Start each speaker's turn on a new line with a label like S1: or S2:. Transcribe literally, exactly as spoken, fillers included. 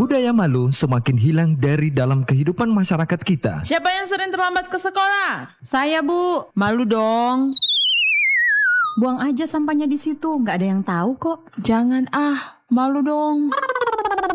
S1: Budaya malu semakin hilang dari dalam kehidupan masyarakat kita.
S2: Siapa yang sering terlambat ke sekolah?
S3: Saya, Bu.
S2: Malu dong.
S3: Buang aja sampahnya di situ, nggak ada yang tahu kok.
S2: Jangan ah, malu dong.